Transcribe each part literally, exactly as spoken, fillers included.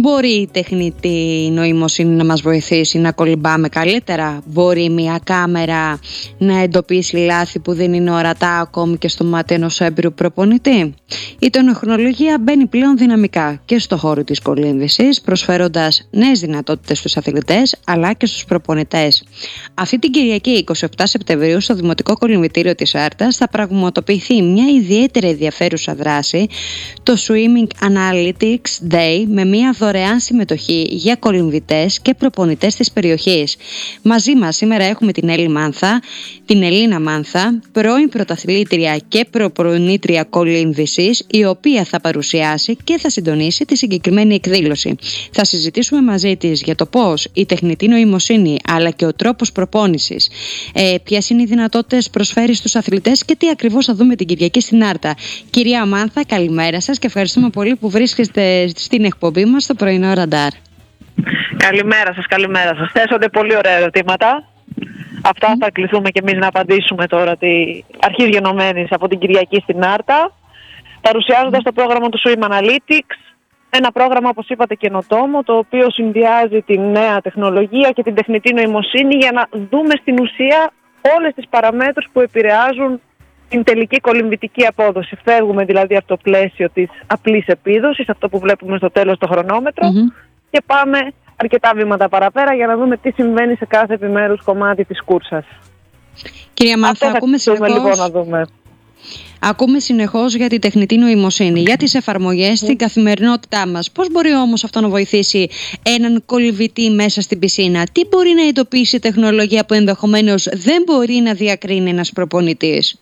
Μπορεί η τεχνητή νοημοσύνη να μας βοηθήσει να κολυμπάμε καλύτερα? Μπορεί μια κάμερα να εντοπίσει λάθη που δεν είναι ορατά ακόμη και στο μάτι ενός έμπειρου προπονητή? Η τεχνολογία μπαίνει πλέον δυναμικά και στο χώρο της κολύμβησης, προσφέροντας νέες δυνατότητες στους αθλητές αλλά και στους προπονητές. Αυτή την Κυριακή εικοστή εβδόμη Σεπτεμβρίου στο Δημοτικό Κολυμβητήριο της Άρτας θα πραγματοποιηθεί μια ιδιαίτερα ενδιαφέρουσα δράση, το Swimming Analytics Day, με μια δωρεάν συμμετοχή για κολυμβητές και προπονητές της περιοχής. Μαζί μας σήμερα έχουμε την Έλλη Μάνθα, την Ελίνα Μάνθα, πρώην πρωταθλήτρια και προπονήτρια κολύμβησης, η οποία θα παρουσιάσει και θα συντονίσει τη συγκεκριμένη εκδήλωση. Θα συζητήσουμε μαζί της για το πώς η τεχνητή νοημοσύνη αλλά και ο τρόπος προπόνησης, ε, ποιες είναι οι δυνατότητες προσφέρει στους αθλητές και τι ακριβώς θα δούμε την Κυριακή στην Άρτα. Κυρία Μάνθα, καλημέρα σας και ευχαριστούμε πολύ που βρίσκεστε στην εκπομπή μας στο πρωινό Ραντάρ. Καλημέρα σας, καλημέρα σας. Θέσονται πολύ ωραία ερωτήματα. Αυτά θα κληθούμε και εμείς να απαντήσουμε τώρα, τη αρχής γενομένης από την Κυριακή στην Άρτα, παρουσιάζοντας το πρόγραμμα του Swim Analytics, ένα πρόγραμμα, όπως είπατε, καινοτόμο, το οποίο συνδυάζει τη νέα τεχνολογία και την τεχνητή νοημοσύνη για να δούμε στην ουσία όλες τις παραμέτρους που επηρεάζουν την τελική κολυμβητική απόδοση. Φεύγουμε δηλαδή από το πλαίσιο της απλής επίδοσης, αυτό που βλέπουμε στο τέλος το χρονόμετρο, mm-hmm. και πάμε αρκετά βήματα παραπέρα για να δούμε τι συμβαίνει σε κάθε επιμέρους κομμάτι της κούρσας. Κυρία Μάνθα, ακούμε συνεχώς... λοιπόν να δούμε. Ακούμε συνεχώς για τη τεχνητή νοημοσύνη, για τις εφαρμογές στην καθημερινότητά μας. Πώς μπορεί όμως αυτό να βοηθήσει έναν κολυμβητή μέσα στην πισίνα? Τι μπορεί να εντοπίσει η τεχνολογία που ενδεχομένως δεν μπορεί να διακρίνει ένας προπονητής?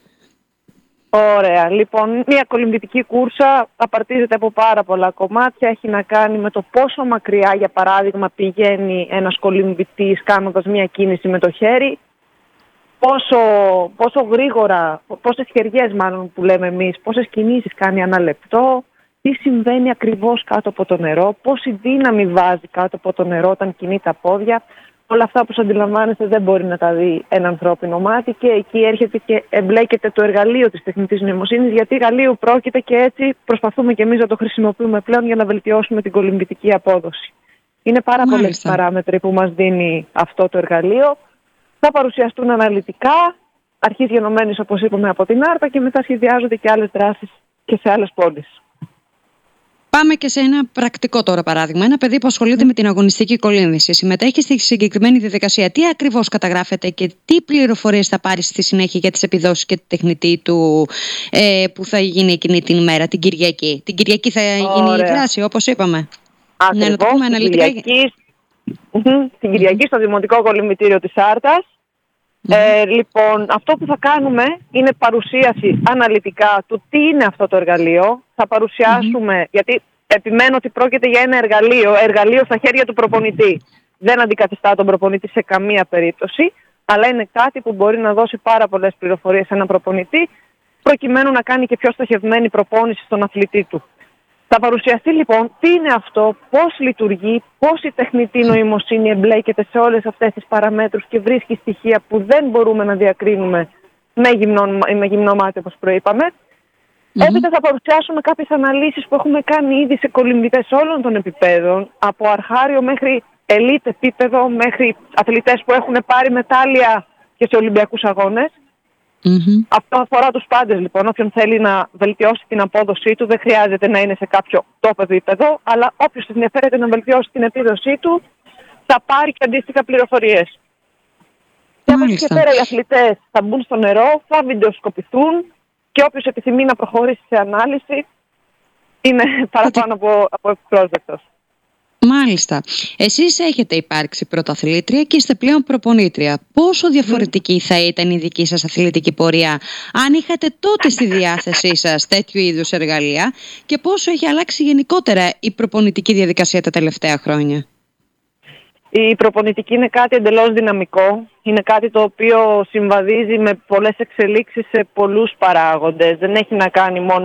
Ωραία. Λοιπόν, μια κολυμβητική κούρσα απαρτίζεται από πάρα πολλά κομμάτια. Έχει να κάνει με το πόσο μακριά, για παράδειγμα, πηγαίνει ένας κολυμβητής κάνοντας μια κίνηση με το χέρι, πόσο, πόσο γρήγορα, πόσες χεριές μάλλον που λέμε εμείς, πόσες κινήσεις κάνει ανά λεπτό, τι συμβαίνει ακριβώς κάτω από το νερό, πόση δύναμη βάζει κάτω από το νερό όταν κινεί τα πόδια. Όλα αυτά, όπως αντιλαμβάνεστε, δεν μπορεί να τα δει ένα ανθρώπινο μάτι και εκεί έρχεται και εμπλέκεται το εργαλείο της τεχνητής νοημοσύνης, γιατί εργαλείο πρόκειται και έτσι προσπαθούμε και εμείς να το χρησιμοποιούμε πλέον για να βελτιώσουμε την κολυμβητική απόδοση. Είναι πάρα πολλές παράμετροι που μας δίνει αυτό το εργαλείο. Θα παρουσιαστούν αναλυτικά, αρχής γενομένης, όπως είπαμε, από την Άρτα, και μετά σχεδιάζονται και άλλες δράσεις και σε άλλες πόλεις. Πάμε και σε ένα πρακτικό τώρα παράδειγμα. Ένα παιδί που ασχολείται mm. με την αγωνιστική κολύμβηση, συμμετέχει στη συγκεκριμένη διαδικασία. Τι ακριβώς καταγράφεται και τι πληροφορίες θα πάρει στη συνέχεια για τις επιδόσεις και τη τεχνητή του ε, που θα γίνει εκείνη την ημέρα, την Κυριακή? Την Κυριακή θα γίνει η δράση, όπως είπαμε. Ακριβώς, ναι, το πούμε αναλυτικά. Την Κυριακή, mm-hmm. την Κυριακή mm-hmm. στο Δημοτικό Κολυμβητήριο της Άρτας. Mm-hmm. Ε, λοιπόν, αυτό που θα κάνουμε είναι παρουσίαση αναλυτικά του τι είναι αυτό το εργαλείο. Θα παρουσιάσουμε, mm-hmm. γιατί επιμένω ότι πρόκειται για ένα εργαλείο, εργαλείο στα χέρια του προπονητή. Δεν αντικαθιστά τον προπονητή σε καμία περίπτωση, αλλά είναι κάτι που μπορεί να δώσει πάρα πολλές πληροφορίες σε έναν προπονητή, προκειμένου να κάνει και πιο στοχευμένη προπόνηση στον αθλητή του. Θα παρουσιαστεί λοιπόν τι είναι αυτό, πώς λειτουργεί, πώς η τεχνητή νοημοσύνη εμπλέκεται σε όλες αυτές τις παραμέτρους και βρίσκει στοιχεία που δεν μπορούμε να διακρίνουμε με γυμνό, με γυμνό μάτι, όπως προείπαμε. Mm-hmm. Έπειτα θα παρουσιάσουμε κάποιες αναλύσεις που έχουμε κάνει ήδη σε κολυμβητές όλων των επιπέδων, από αρχάριο μέχρι ελίτ επίπεδο, μέχρι αθλητές που έχουν πάρει μετάλλια και σε Ολυμπιακούς αγώνες. Mm-hmm. Αυτό αφορά τους πάντες λοιπόν. Όποιον θέλει να βελτιώσει την απόδοσή του δεν χρειάζεται να είναι σε κάποιο top επίπεδο, αλλά όποιος ενδιαφέρεται να βελτιώσει την επίδοσή του θα πάρει και αντίστοιχα πληροφορίες. Και από εκεί και πέρα οι αθλητές θα μπουν στο νερό, θα βιντεοσκοπηθούν και όποιος επιθυμεί να προχωρήσει σε ανάλυση είναι παραπάνω από, από ευπρόσδεκτος. Μάλιστα. Εσείς έχετε υπάρξει πρωταθλήτρια και είστε πλέον προπονήτρια. Πόσο διαφορετική θα ήταν η δική σας αθλητική πορεία αν είχατε τότε στη διάθεσή σας τέτοιου είδους εργαλεία, και πόσο έχει αλλάξει γενικότερα η προπονητική διαδικασία τα τελευταία χρόνια? Η προπονητική είναι κάτι εντελώς δυναμικό. Είναι κάτι το οποίο συμβαδίζει με πολλές εξελίξεις σε πολλούς παράγοντες. Δεν έχει να κάνει μόνο